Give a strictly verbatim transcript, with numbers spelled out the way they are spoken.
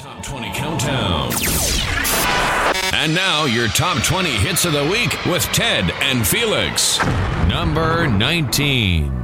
Top twenty Countdown. And now your top twenty hits of the week with Ted and Felix. Number nineteen.